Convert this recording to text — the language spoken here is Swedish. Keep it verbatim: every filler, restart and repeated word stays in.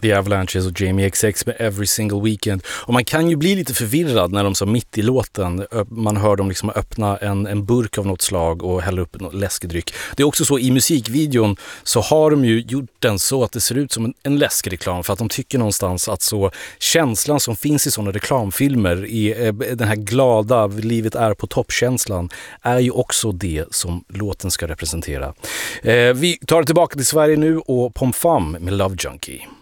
The Avalanches och Jamie X X med Every Single Weekend. Och man kan ju bli lite förvirrad när de så mitt i låten, man hör dem liksom öppna en, en burk av något slag och hälla upp något läskedryck. Det är också så i musikvideon så har de ju gjort den så att det ser ut som en, en läskreklam, för att de tycker någonstans att så känslan som finns i sådana reklamfilmer, i eh, den här glada, livet är på toppkänslan, är ju också det som låten ska representera. Eh, vi tar det tillbaka till Sverige nu och Pom Fam med Love Junkie.